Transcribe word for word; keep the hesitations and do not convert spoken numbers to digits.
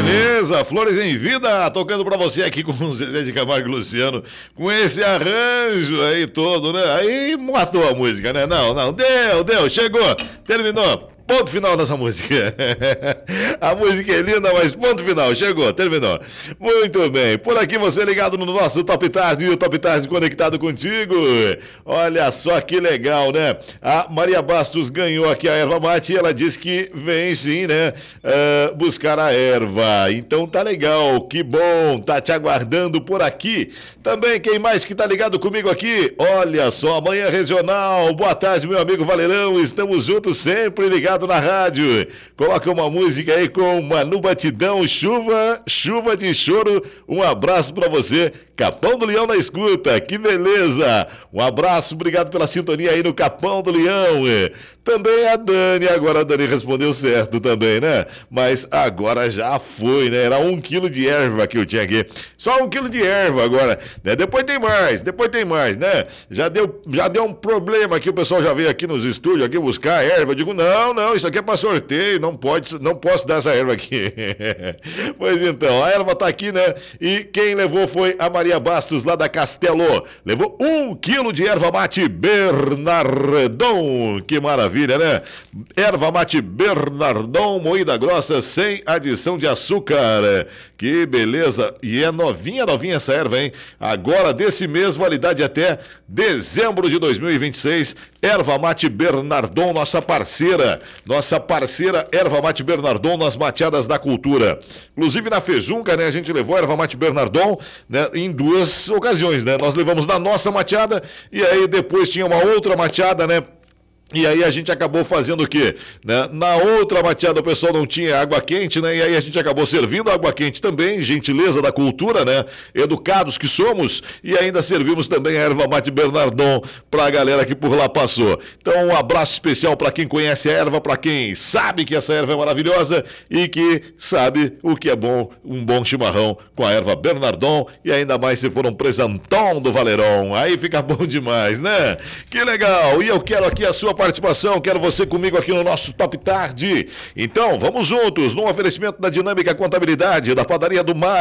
beleza, Flores em Vida, tocando pra você aqui com o Zezé de Camargo e Luciano, com esse arranjo aí todo, né? Aí matou a música, né? Não, não, deu, deu, chegou, terminou. Ponto final dessa música. A música é linda, mas ponto final. Chegou, terminou. Muito bem. Por aqui você ligado no nosso Top Tarde e o Top Tarde conectado contigo. Olha só que legal, né? A Maria Bastos ganhou aqui a erva mate e ela disse que vem sim, né? Uh, buscar a erva. Então tá legal, que bom. Tá te aguardando por aqui. Também quem mais que tá ligado comigo aqui? Olha só, Manhã Regional. Boa tarde, meu amigo Valerão. Estamos juntos sempre ligados na rádio. Coloca uma música aí com Manu Batidão, chuva, chuva de choro. Um abraço pra você, Capão do Leão na escuta, que beleza. Um abraço, obrigado pela sintonia aí no Capão do Leão. Também a Dani, agora a Dani respondeu certo também, né? Mas agora já foi, né? Era um quilo de erva que eu tinha aqui. Só um quilo de erva agora, né? Depois tem mais, depois tem mais, né? Já deu, já deu um problema aqui, o pessoal já veio aqui nos estúdios aqui buscar a erva. Eu digo, não, não, isso aqui é para sorteio, não pode, não posso dar essa erva aqui. Pois então, a erva tá aqui, né? E quem levou foi a Maria Bastos, lá da Castelo. Levou um quilo de erva mate Bernardão. Que maravilha, né? Erva mate Bernardão, moída grossa, sem adição de açúcar. Que beleza. E é novinha, novinha essa erva, hein? Agora, desse mês, validade até dezembro de dois mil e vinte e seis. Erva mate Bernardão, nossa parceira. Nossa parceira Erva mate Bernardão nas mateadas da cultura. Inclusive na Fejunca, né? A gente levou a Erva mate Bernardão, né, em duas ocasiões, né? Nós levamos na nossa mateada e aí depois tinha uma outra mateada, né? E aí a gente acabou fazendo o quê? Né? Na outra mateada o pessoal não tinha água quente, né? E aí a gente acabou servindo água quente também, gentileza da cultura, né? Educados que somos, e ainda servimos também a erva mate Bernardão pra galera que por lá passou. Então um abraço especial para quem conhece a erva, para quem sabe que essa erva é maravilhosa e que sabe o que é bom, um bom chimarrão com a erva Bernardão, e ainda mais se for um presentão do Valerão. Aí fica bom demais, né? Que legal! E eu quero aqui a sua participação, quero você comigo aqui no nosso Top Tarde. Então, vamos juntos, no oferecimento da Dinâmica Contabilidade, da Padaria do Mar.